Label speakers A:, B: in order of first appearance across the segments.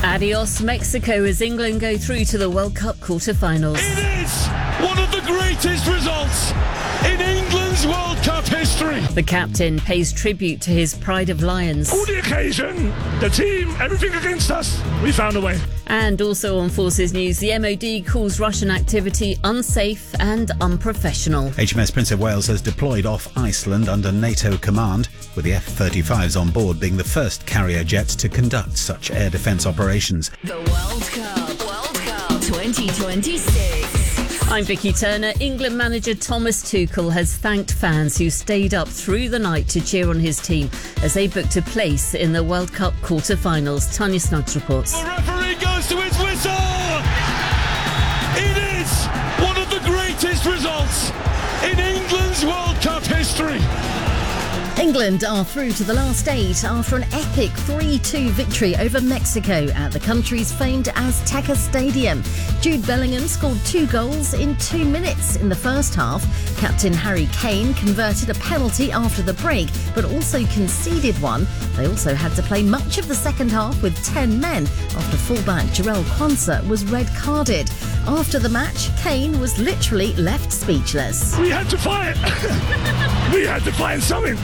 A: Adios Mexico as England go through to the World Cup quarter-finals.
B: It is one of the greatest results in England's World Cup history.
A: The captain pays tribute to his pride of Lions.
B: All the occasion, the team, everything against us, we found a way.
A: And also on Forces News, the MOD calls Russian activity unsafe and unprofessional.
C: HMS Prince of Wales has deployed off Iceland under NATO command, with the F-35s on board being the first carrier jets to conduct such air defence operations.
D: The World Cup 2026.
A: I'm Vicky Turner. England manager Thomas Tuchel has thanked fans who stayed up through the night to cheer on his team as they booked a place in the World Cup quarter-finals. Tanya Snuggs reports.
B: The referee goes to his whistle. It is one of the greatest results in England's World Cup history.
E: England are through to the last 8 after an epic 3-2 victory over Mexico at the country's famed Azteca Stadium. Jude Bellingham scored 2 goals in 2 minutes in the first half. Captain Harry Kane converted a penalty after the break, but also conceded one. They also had to play much of the second half with 10 men after fullback Jarell Quansah was red-carded. After the match, Kane was literally left speechless.
B: We had to fight. We had to find something.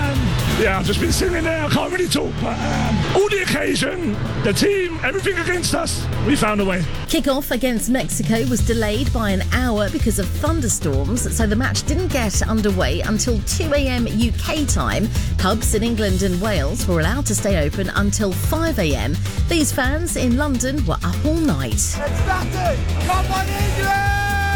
B: I've just been sitting there. I can't really talk. But all the occasion, the team, everything against us, we found a way.
E: Kick-off against Mexico was delayed by an hour because of thunderstorms, so the match didn't get underway until 2 a.m. UK time. Pubs in England and Wales were allowed to stay open until 5 a.m. These fans in London were up all night.
F: Ecstatic! Come on, England!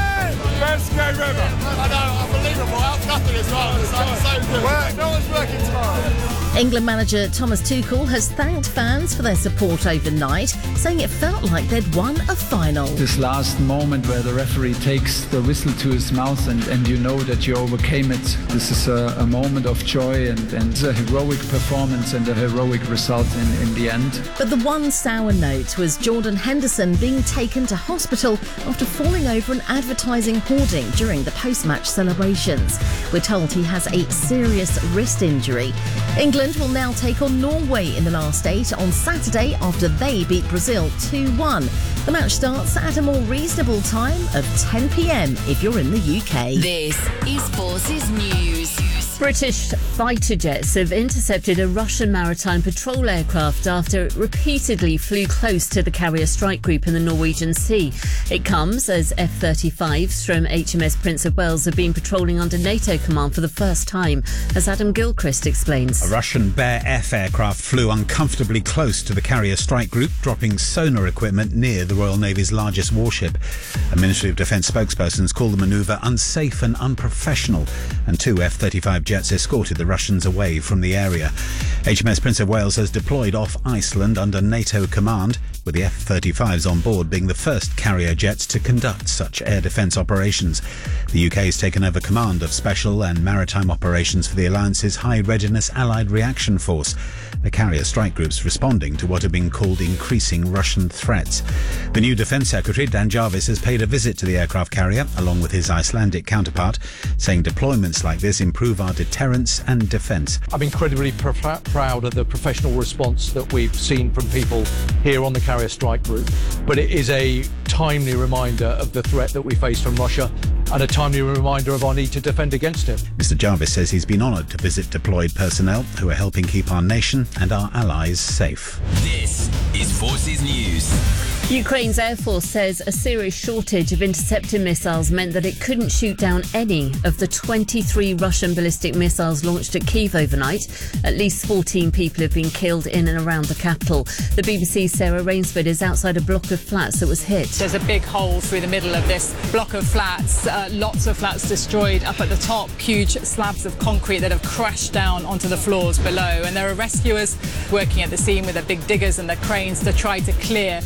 F: Best game ever. I know, unbelievable. Out nothing as well. It's so good. No one's working tomorrow.
E: England manager Thomas Tuchel has thanked fans for their support overnight, saying it felt like they'd won a final.
G: This last moment where the referee takes the whistle to his mouth and you know that you overcame it. This is a moment of joy and a heroic performance and a heroic result in the end.
E: But the one sour note was Jordan Henderson being taken to hospital after falling over an advertising hoarding during the post-match celebrations. We're told he has a serious wrist injury. England will now take on Norway in the last 8 on Saturday after they beat Brazil 2-1. The match starts at a more reasonable time of 10 p.m. if you're in the UK.
D: This is Forces News.
A: British fighter jets have intercepted a Russian maritime patrol aircraft after it repeatedly flew close to the carrier strike group in the Norwegian Sea. It comes as F-35s from HMS Prince of Wales have been patrolling under NATO command for the first time, as Adam Gilchrist explains.
C: A Russian Bear F aircraft flew uncomfortably close to the carrier strike group, dropping sonar equipment near the Royal Navy's largest warship. A Ministry of Defence spokespersons called the manoeuvre unsafe and unprofessional, and 2 F-35 jets escorted the Russians away from the area. HMS Prince of Wales has deployed off Iceland under NATO command, with the F-35s on board being the first carrier jets to conduct such air defence operations. The UK has taken over command of special and maritime operations for the Alliance's High Readiness Allied Reaction Force. The carrier strike groups responding to what have been called increasing Russian threats. The new Defence Secretary, Dan Jarvis, has paid a visit to the aircraft carrier, along with his Icelandic counterpart, saying deployments like this improve our deterrence and defence.
H: I'm incredibly proud of the professional response that we've seen from people here on the carrier strike group, but it is a timely reminder of the threat that we face from Russia and a timely reminder of our need to defend against it.
C: Mr Jarvis says he's been honoured to visit deployed personnel who are helping keep our nation and our allies safe.
I: This is Forces News.
A: Ukraine's Air Force says a serious shortage of interceptor missiles meant that it couldn't shoot down any of the 23 Russian ballistic missiles launched at Kyiv overnight. At least 14 people have been killed in and around the capital. The BBC's Sarah Rainsford is outside a block of flats that was hit.
J: There's a big hole through the middle of this block of flats. Lots of flats destroyed up at the top. Huge slabs of concrete that have crashed down onto the floors below. And there are rescuers working at the scene with their big diggers and their cranes to try to clear that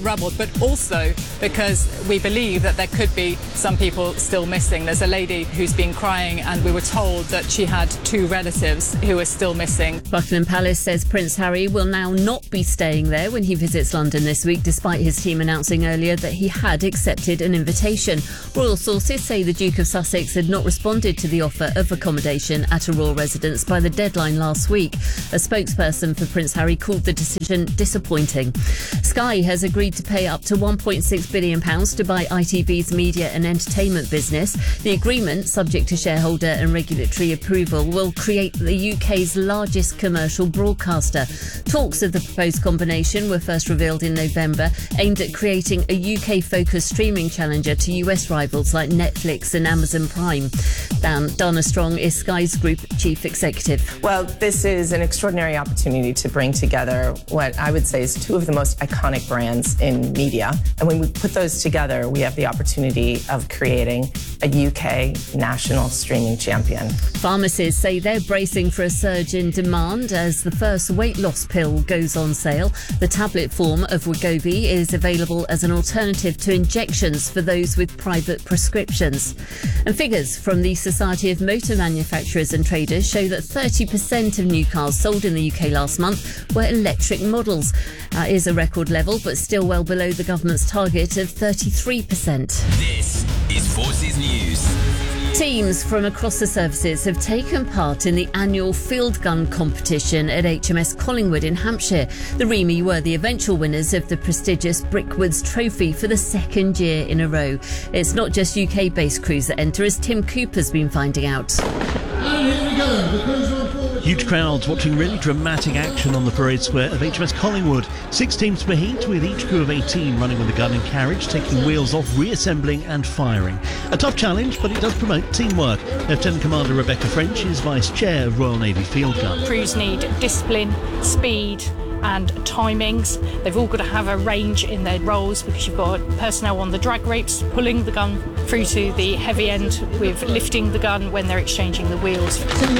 J: rubble, but also because we believe that there could be some people still missing. There's a lady who's been crying, and we were told that she had 2 relatives who are still missing.
A: Buckingham Palace says Prince Harry will now not be staying there when he visits London this week, despite his team announcing earlier that he had accepted an invitation. Royal sources say the Duke of Sussex had not responded to the offer of accommodation at a royal residence by the deadline last week. A spokesperson for Prince Harry called the decision disappointing. Sky has agreed to pay up to £1.6 billion to buy ITV's media and entertainment business. The agreement, subject to shareholder and regulatory approval, will create the UK's largest commercial broadcaster. Talks of the proposed combination were first revealed in November, aimed at creating a UK-focused streaming challenger to US rivals like Netflix and Amazon Prime. Dana Strong is Sky's Group Chief Executive.
K: Well, this is an extraordinary opportunity to bring together what I would say is 2 of the most iconic brands in media. And when we put those together, we have the opportunity of creating a UK national streaming champion.
A: Pharmacists say they're bracing for a surge in demand as the first weight loss pill goes on sale. The tablet form of Wegovy is available as an alternative to injections for those with private prescriptions. And figures from the Society of Motor Manufacturers and Traders show that 30% of new cars sold in the UK last month were electric models. That is a record level, but still well below the government's target of 33%.
I: This is Forces News.
A: Teams from across the services have taken part in the annual field gun competition at HMS Collingwood in Hampshire. The Remy were the eventual winners of the prestigious Brickwoods Trophy for the 2nd year in a row. It's not just UK-based crews that enter, as Tim Cooper's been finding out.
L: And here we go, the crews are forward. Huge crowds watching really dramatic action on the parade square of HMS Collingwood. 6 teams per heat, with each crew of 18 running with a gun and carriage, taking wheels off, reassembling and firing. A tough challenge, but it does promote teamwork. Lieutenant Commander Rebecca French is Vice Chair of Royal Navy Field Gun.
M: Crews need discipline, speed and timings. They've all got to have a range in their roles, because you've got personnel on the drag ropes pulling the gun through to the heavy end with lifting the gun when they're exchanging the wheels.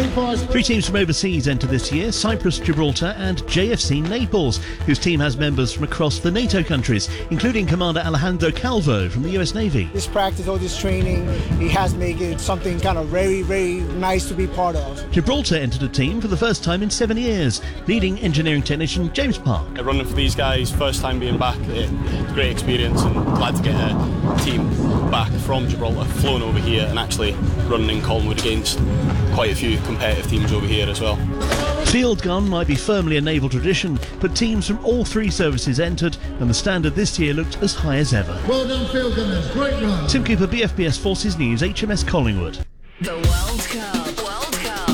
L: 3 teams from overseas enter this year: Cyprus, Gibraltar and JFC Naples, whose team has members from across the NATO countries, including Commander Alejandro Calvo from the US Navy.
N: This practice, all this training, it has made it something kind of very, very nice to be part of.
L: Gibraltar entered a team for the first time in 7 years, leading engineering technician James Park.
O: Running for these guys, first time being back, great experience, and glad to get a team back from Gibraltar, flown over here and actually running in Collingwood against quite a few competitive teams over here as well.
L: Field gun might be firmly a naval tradition, but teams from all 3 services entered, and the standard this year looked as high as ever.
P: Well done, field gunners, great run.
L: Tim Cooper, BFBS Forces News, HMS Collingwood.
D: The World Cup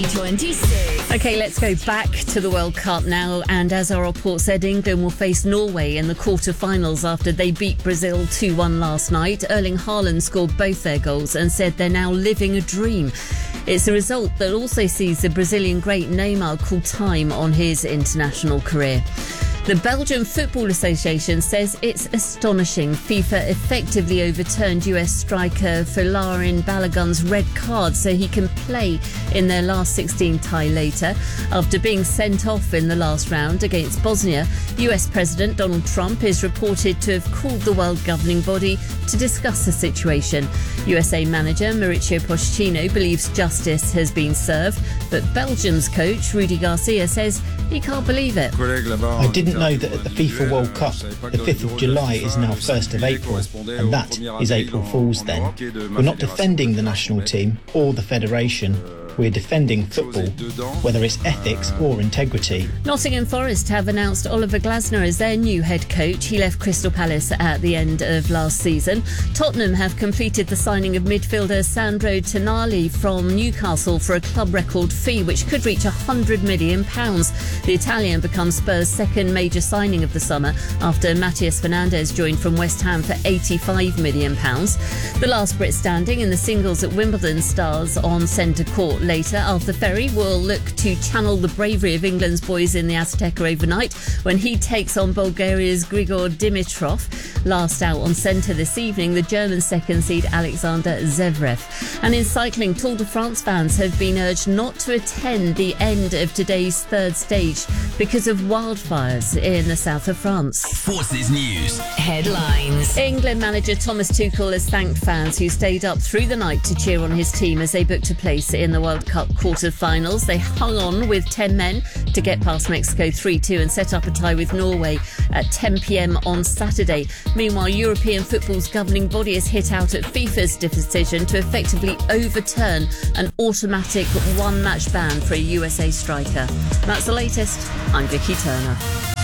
D: 2026.
A: OK, let's go back to the World Cup now. And as our report said, England will face Norway in the quarter-finals after they beat Brazil 2-1 last night. Erling Haaland scored both their goals and said they're now living a dream. It's a result that also sees the Brazilian great Neymar call time on his international career. The Belgian Football Association says it's astonishing FIFA effectively overturned US striker Folarin Balogun's red card so he can play in their last 16 tie later. After being sent off in the last round against Bosnia, US President Donald Trump is reported to have called the world governing body to discuss the situation. USA manager Mauricio Pochettino believes justice has been served, but Belgium's coach Rudy Garcia says he can't believe it.
Q: I didn't know that at the FIFA World Cup, the 5th of July is now 1st of April, and that is April Fool's then. We're not defending the national team or the federation. We're defending football, whether it's ethics or integrity.
A: Nottingham Forest have announced Oliver Glasner as their new head coach. He left Crystal Palace at the end of last season. Tottenham have completed the signing of midfielder Sandro Tonali from Newcastle for a club record fee which could reach £100 million. The Italian becomes Spurs' second major signing of the summer after Matías Fernandes joined from West Ham for £85 million. The last Brit standing in the singles at Wimbledon stars on centre court. later. Arthur Ferry will look to channel the bravery of England's boys in the Azteca overnight when he takes on Bulgaria's Grigor Dimitrov. Last out on centre this evening, the German second seed Alexander Zverev. And in cycling, Tour de France fans have been urged not to attend the end of today's third stage because of wildfires in the south of France.
I: Forces News.
D: Headlines.
A: England manager Thomas Tuchel has thanked fans who stayed up through the night to cheer on his team as they booked a place in the World Cup quarter-finals. They hung on with 10 men to get past Mexico 3-2 and set up a tie with Norway at 10 p.m. on Saturday. Meanwhile, European football's governing body has hit out at FIFA's decision to effectively overturn an automatic one-match ban for a USA striker. That's the latest. I'm Vicky Turner.